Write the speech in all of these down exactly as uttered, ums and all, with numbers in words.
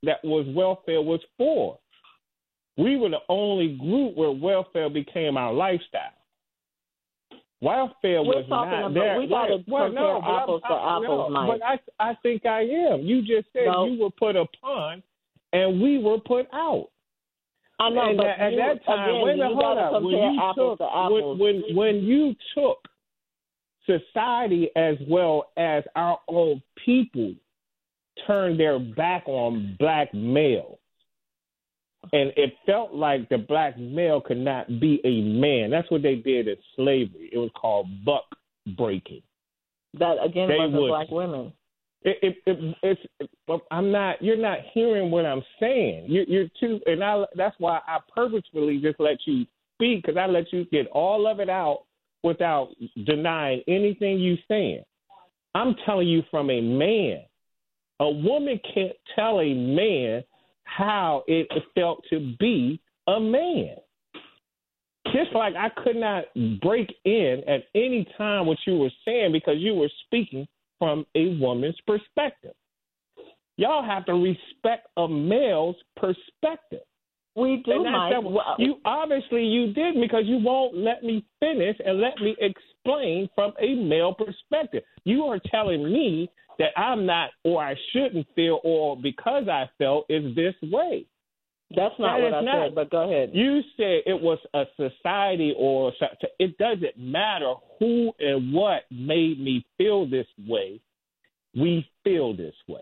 that was welfare was for. We were the only group where welfare became our lifestyle. Welfare We're was talking not about, there. we got to well, compare no, apples I, to I, apples, no, Mike. But I, I think I am. You just said no. you were put upon, and we were put out. I know, and but at you, that time, again, wait a minute, you hold got to up. When compare you apples took, to apples. when, when when you took society as well as our own people turned their back on black males. And it felt like the black male could not be a man. That's what they did in slavery. It was called buck breaking. That, again, they wasn't would, black women. It, it, it, it's. It, I'm not. You're not hearing what I'm saying. You're, you're too. And I. That's why I purposefully just let you speak, because I let you get all of it out without denying anything you're saying. I'm telling you from a man. A woman can't tell a man how it felt to be a man. Just like I could not break in at any time what you were saying because you were speaking from a woman's perspective. Y'all have to respect a male's perspective. We do, Mike. That, you obviously you didn't, because you won't let me finish and let me explain from a male perspective. You are telling me that I'm not, or I shouldn't feel, or because I felt is this way. That's not that what I not. said, but go ahead. You said it was a society, or it doesn't matter who and what made me feel this way. We feel this way.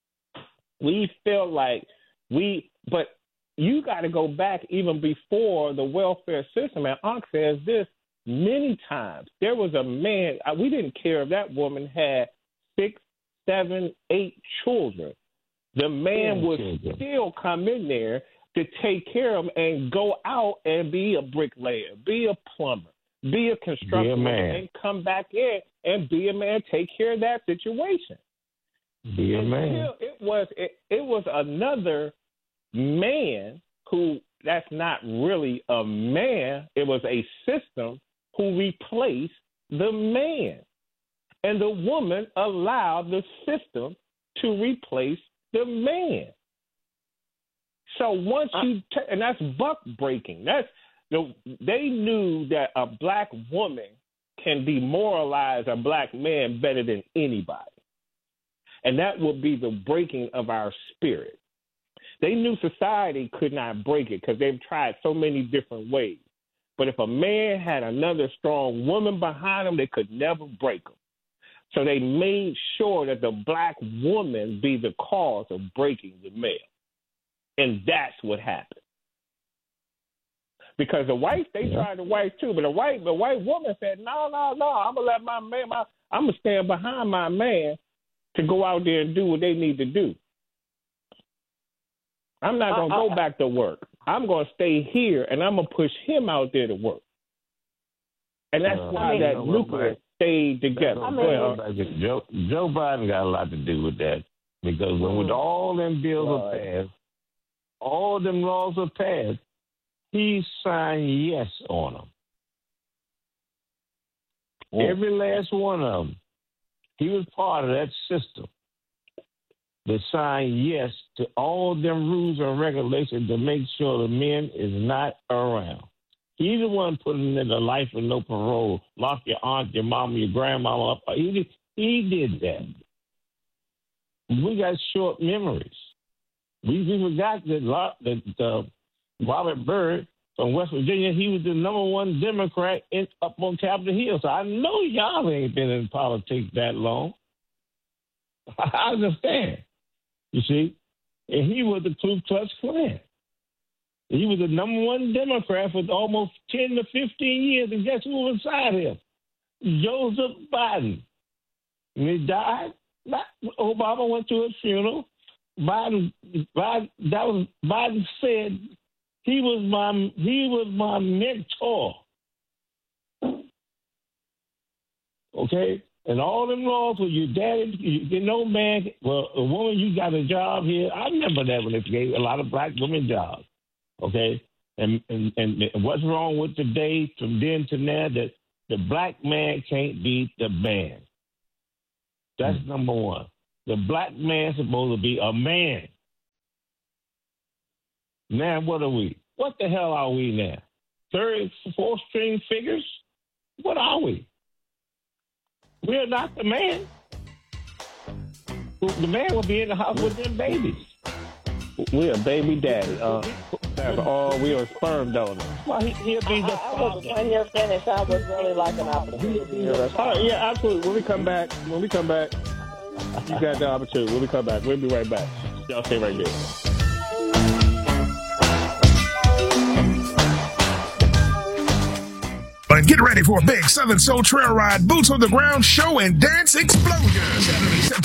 We feel like we, but you got to go back even before the welfare system. And Unc says this many times. There was a man, we didn't care if that woman had six, seven, eight children. The man yeah, would children. still come in there to take care of them and go out and be a bricklayer, be a plumber, be a constructor, be a man. and come back in and be a man, take care of that situation. Be a Until man. It was it, it was another man who that's not really a man. It was a system who replaced the man. And the woman allowed the system to replace the man. So once you, t- and that's buck breaking. That's the, they knew that a black woman can demoralize a black man better than anybody. And that would be the breaking of our spirit. They knew society could not break it because they've tried so many different ways. But if a man had another strong woman behind him, they could never break him. So they made sure that the black woman be the cause of breaking the male. And that's what happened. Because the whites, they yeah. tried the whites too, but the white the white woman said, no, no, no, I'm going to let my man, my, I'm going to stand behind my man to go out there and do what they need to do. I'm not going to go back to work. I'm going to stay here, and I'm going to push him out there to work. And that's uh, why I mean, that nucleus stayed together. I mean, Joe, Joe Biden got a lot to do with that, because when with all them bills are passed, all them laws are passed, he signed yes on them. Oh. Every last one of them. He was part of that system that signed yes to all them rules and regulations to make sure the men is not around. He's the one putting in the life with no parole, lock your aunt, your mama, your grandmama up. He did, he did that. We got short memories. We, we forgot that, that uh, Robert Byrd from West Virginia, he was the number one Democrat in, up on Capitol Hill. So I know y'all ain't been in politics that long. I understand. You see? And he was the Ku Klux Klan. He was the number one Democrat for almost ten to fifteen years. And guess who was inside him? Joseph Biden. And he died. Obama went to his funeral. Biden, Biden, that was, Biden said he was my he was my mentor. Okay? And all them laws where your daddy, you, you know, man, well, a woman, you got a job here. I remember that when they gave a lot of black women jobs. Okay? And, and, and what's wrong with today from then to now that the black man can't beat the man. That's mm-hmm. number one. The black man's supposed to be a man. Now what are we? What the hell are we now? Third, fourth string figures? What are we? We're not the man. The man will be in the house with them babies. We're a baby daddy. Uh, that's all. We are sperm donors. Well, he, he'll be the I, I was when you're finished. I would really like an opportunity to hear us. All right, yeah, absolutely. When we come back, when we come back, you got the opportunity. When we come back, we'll be right back. Y'all stay right there. And get ready for a big Southern Soul Trail Ride, Boots on the Ground show and dance explosion. Saturday,